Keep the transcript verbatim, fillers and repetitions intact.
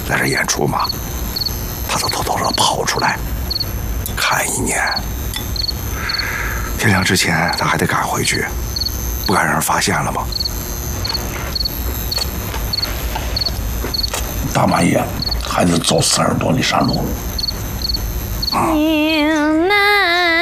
在这演出嘛，他就偷偷的跑出来看一年。天亮之前他还得赶回去，不敢让人发现了吗？ 大半夜还得走四十多里山路。 嗯。